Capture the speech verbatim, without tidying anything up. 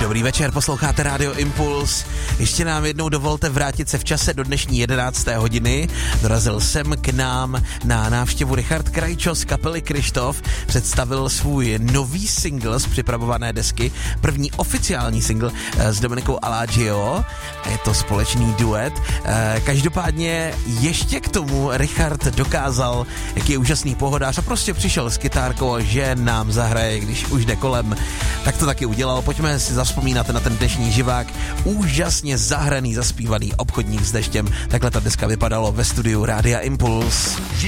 Dobrý večer, posloucháte Rádio Impuls. Ještě nám jednou dovolte vrátit se v čase do dnešní jedenácté hodiny. Dorazil jsem k nám na návštěvu Richard Krajčo z kapely Kryštof. Představil svůj nový single z připravované desky, první oficiální single s Dominikou Alagio. Je to společný duet. Každopádně ještě k tomu Richard dokázal, jaký je úžasný pohodář a prostě přišel s kytárkou, že nám zahraje, když už jde kolem. Tak to taky udělal. Pojďme si zavzpomínat na ten dnešní živák. Úžasně zahraný, zaspívaný Obchodník s deštěm. Takhle ta deska vypadalo ve studiu Rádia Impuls.